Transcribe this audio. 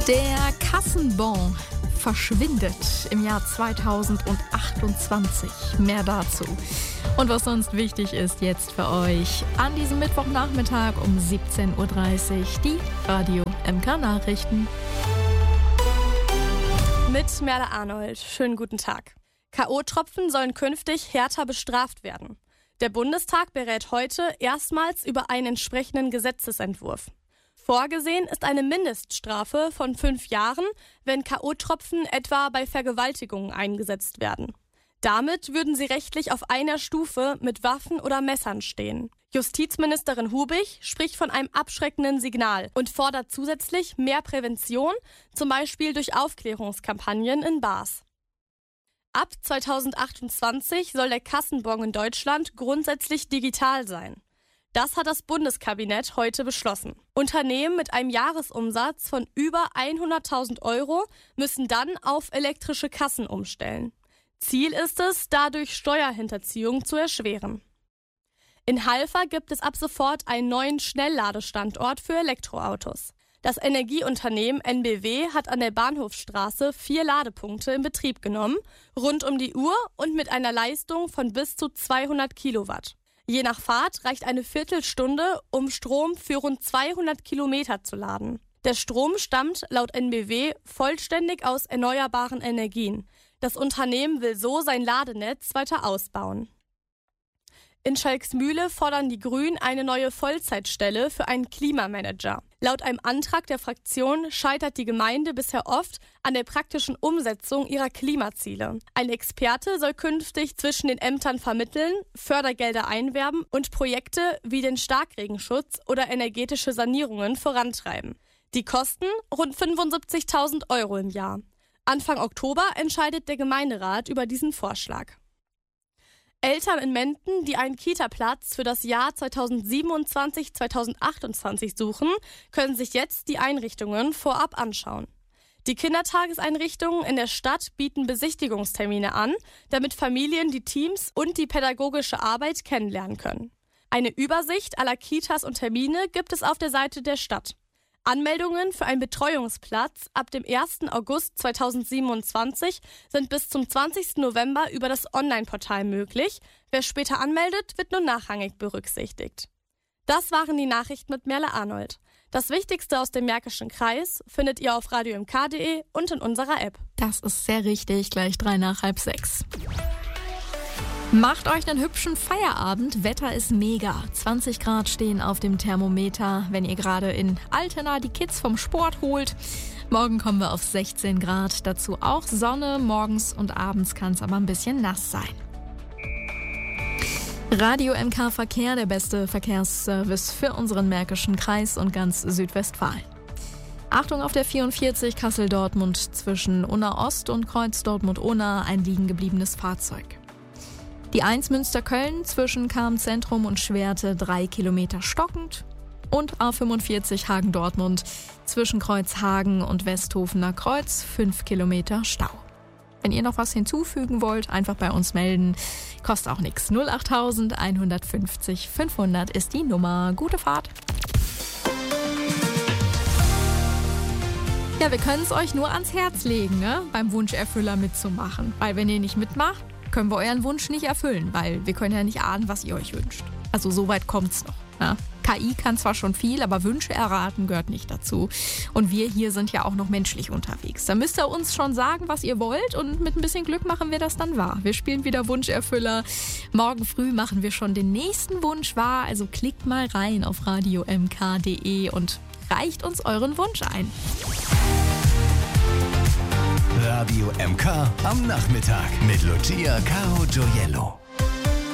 Der Kassenbon verschwindet im Jahr 2028. Mehr dazu. Und was sonst wichtig ist jetzt für euch an diesem Mittwochnachmittag um 17.30 Uhr die Radio MK Nachrichten. Mit Merle Arnold. Schönen guten Tag. K.O.-Tropfen sollen künftig härter bestraft werden. Der Bundestag berät heute erstmals über einen entsprechenden Gesetzesentwurf. Vorgesehen ist eine Mindeststrafe von 5 Jahren, wenn K.O.-Tropfen etwa bei Vergewaltigungen eingesetzt werden. Damit würden sie rechtlich auf einer Stufe mit Waffen oder Messern stehen. Justizministerin Hubig spricht von einem abschreckenden Signal und fordert zusätzlich mehr Prävention, zum Beispiel durch Aufklärungskampagnen in Bars. Ab 2028 soll der Kassenbon in Deutschland grundsätzlich digital sein. Das hat das Bundeskabinett heute beschlossen. Unternehmen mit einem Jahresumsatz von über 100.000 Euro müssen dann auf elektrische Kassen umstellen. Ziel ist es, dadurch Steuerhinterziehung zu erschweren. In Halver gibt es ab sofort einen neuen Schnellladestandort für Elektroautos. Das Energieunternehmen NBW hat an der Bahnhofstraße 4 Ladepunkte in Betrieb genommen, rund um die Uhr und mit einer Leistung von bis zu 200 Kilowatt. Je nach Fahrt reicht eine Viertelstunde, um Strom für rund 200 Kilometer zu laden. Der Strom stammt laut NBW vollständig aus erneuerbaren Energien. Das Unternehmen will so sein Ladenetz weiter ausbauen. In Schalksmühle fordern die Grünen eine neue Vollzeitstelle für einen Klimamanager. Laut einem Antrag der Fraktion scheitert die Gemeinde bisher oft an der praktischen Umsetzung ihrer Klimaziele. Ein Experte soll künftig zwischen den Ämtern vermitteln, Fördergelder einwerben und Projekte wie den Starkregenschutz oder energetische Sanierungen vorantreiben. Die Kosten rund 75.000 Euro im Jahr. Anfang Oktober entscheidet der Gemeinderat über diesen Vorschlag. Eltern in Menden, die einen Kita-Platz für das Jahr 2027-2028 suchen, können sich jetzt die Einrichtungen vorab anschauen. Die Kindertageseinrichtungen in der Stadt bieten Besichtigungstermine an, damit Familien die Teams und die pädagogische Arbeit kennenlernen können. Eine Übersicht aller Kitas und Termine gibt es auf der Seite der Stadt. Anmeldungen für einen Betreuungsplatz ab dem 1. August 2027 sind bis zum 20. November über das Online-Portal möglich. Wer später anmeldet, wird nur nachrangig berücksichtigt. Das waren die Nachrichten mit Merle Arnold. Das Wichtigste aus dem Märkischen Kreis findet ihr auf radiomk.de und in unserer App. Das ist sehr richtig, gleich 5:03. Macht euch einen hübschen Feierabend. Wetter ist mega. 20 Grad stehen auf dem Thermometer, wenn ihr gerade in Altena die Kids vom Sport holt. Morgen kommen wir auf 16 Grad. Dazu auch Sonne. Morgens und abends kann es aber ein bisschen nass sein. Radio MK Verkehr, der beste Verkehrsservice für unseren Märkischen Kreis und ganz Südwestfalen. Achtung auf der 44 Kassel-Dortmund zwischen Unna-Ost und Kreuz Dortmund-Unna ein liegen gebliebenes Fahrzeug. Die 1 Münster-Köln zwischen Cham-Zentrum und Schwerte 3 Kilometer stockend. Und A45 Hagen-Dortmund zwischen Kreuzhagen und Westhofener Kreuz 5 Kilometer Stau. Wenn ihr noch was hinzufügen wollt, einfach bei uns melden. Kostet auch nichts. 08000 150 500 ist die Nummer. Gute Fahrt. Ja, wir können es euch nur ans Herz legen, ne? Beim Wunscherfüller mitzumachen. Weil wenn ihr nicht mitmacht, können wir euren Wunsch nicht erfüllen, weil wir können ja nicht ahnen, was ihr euch wünscht. Also so weit kommt's noch. Ja? KI kann zwar schon viel, aber Wünsche erraten gehört nicht dazu. Und wir hier sind ja auch noch menschlich unterwegs. Da müsst ihr uns schon sagen, was ihr wollt und mit ein bisschen Glück machen wir das dann wahr. Wir spielen wieder Wunscherfüller. Morgen früh machen wir schon den nächsten Wunsch wahr. Also klickt mal rein auf radiomk.de und reicht uns euren Wunsch ein. Radio MK am Nachmittag mit Lucia Caro Gioiello.